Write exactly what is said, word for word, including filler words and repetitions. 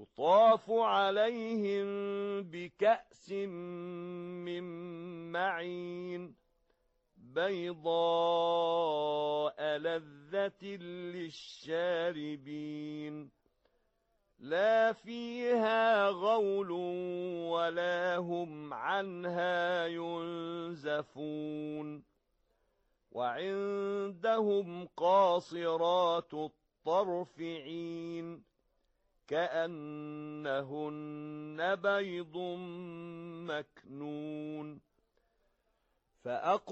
يطاف عليهم بكأس من معين بيضاء لذة للشاربين لا فيها غول ولا هم عنها ينزفون وعندهم قاصرات الطرف عين كأنهن بيض مكنون فأقبل